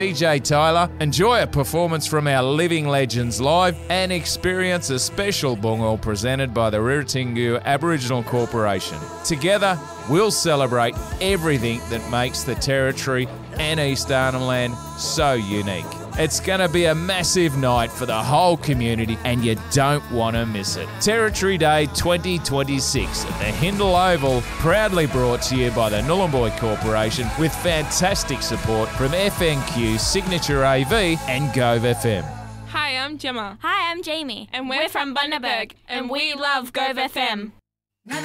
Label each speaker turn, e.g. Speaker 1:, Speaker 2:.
Speaker 1: DJ Tyler. Enjoy a performance from our Living Legends live and experience a special bungal presented by the Rirtingu Aboriginal Corporation. Together, we'll celebrate everything that makes the Territory and East Arnhem Land so unique. It's going to be a massive night for the whole community and you don't want to miss it. Territory Day 2026 at the Hindle Oval, proudly brought to you by the Nhulunbuy Corporation with fantastic support from FNQ, Signature AV and Gove FM.
Speaker 2: Hi, I'm Gemma.
Speaker 3: Hi, I'm Jamie.
Speaker 2: And we're from Bundaberg, and we love Gove FM.